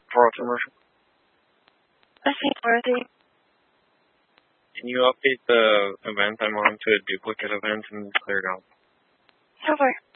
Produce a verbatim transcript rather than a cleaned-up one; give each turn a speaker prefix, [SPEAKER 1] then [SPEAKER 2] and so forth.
[SPEAKER 1] For a commercial.
[SPEAKER 2] I think Dorothy.
[SPEAKER 1] Can you update the event I'm on to a duplicate event and clear it out?
[SPEAKER 2] Sure.